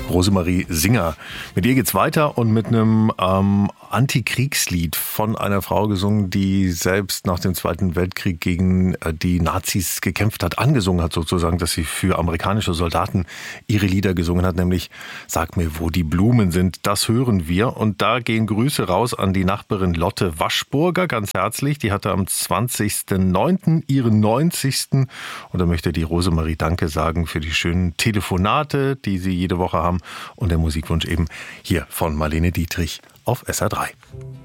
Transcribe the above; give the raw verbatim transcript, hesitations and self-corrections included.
Rosemarie Singer. Mit ihr geht's weiter und mit einem ähm, Antikriegslied von einer Frau gesungen, die selbst nach dem Zweiten Weltkrieg gegen äh, die Nazis gekämpft hat, angesungen hat sozusagen, dass sie für amerikanische Soldaten ihre Lieder gesungen hat, nämlich Sag mir, wo die Blumen sind. Das hören wir und da gehen Grüße raus an die Nachbarin Lotte Waschburger, ganz herzlich. Die hatte am zwanzigsten neunten ihren neunzigsten und da möchte die Rosemarie Danke sagen für die schönen Telefonate, die sie jede Woche haben und der Musikwunsch eben hier von Marlene Dietrich auf S R drei.